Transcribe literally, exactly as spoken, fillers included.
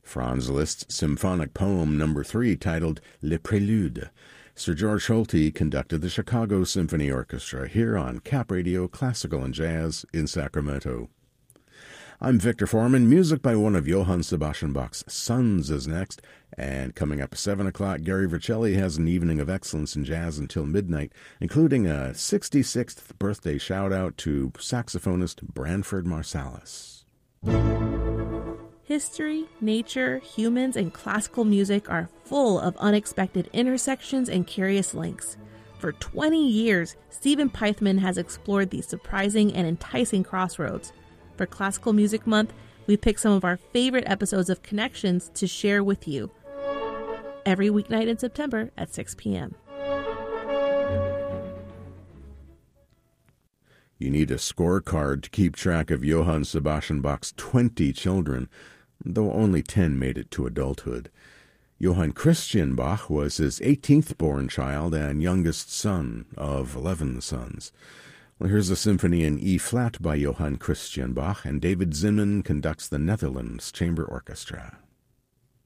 Franz Liszt's symphonic poem number three, titled Le Prélude. Sir George Solti conducted the Chicago Symphony Orchestra here on Cap Radio Classical and Jazz in Sacramento. I'm Victor Foreman. Music by one of Johann Sebastian Bach's sons is next. And coming up at seven o'clock, Gary Vercelli has an evening of excellence in jazz until midnight, including a sixty-sixth birthday shout-out to saxophonist Branford Marsalis. History, nature, humans, and classical music are full of unexpected intersections and curious links. For twenty years, Stephen Peithman has explored these surprising and enticing crossroads. For Classical Music Month, we pick some of our favorite episodes of Connections to share with you. Every weeknight in September at six p.m. You need a scorecard to keep track of Johann Sebastian Bach's twenty children, though only ten made it to adulthood. Johann Christian Bach was his eighteenth born child and youngest son of eleven sons. Well, here's a symphony in E-flat by Johann Christian Bach, and David Zinman conducts the Netherlands Chamber Orchestra.